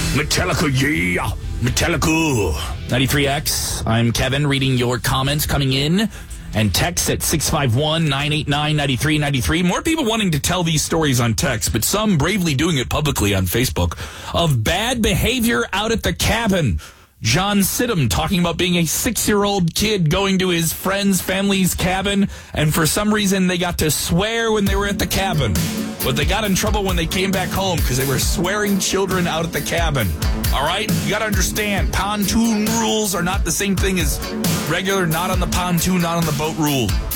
Metallica, yeah. Metallica. 93X, I'm Kevin, reading your comments coming in. And text at 651-989-9393. More people wanting to tell these stories on text, but some bravely doing it publicly on Facebook, of bad behavior out at the cabin. John Sidham talking about being a 6-year-old kid going to his friend's family's cabin, and for some reason they got to swear when they were at the cabin. But they got in trouble when they came back home because they were swearing children out at the cabin. All right? You got to understand, pontoon rules are not the same thing as regular not on the pontoon, not on the boat rule.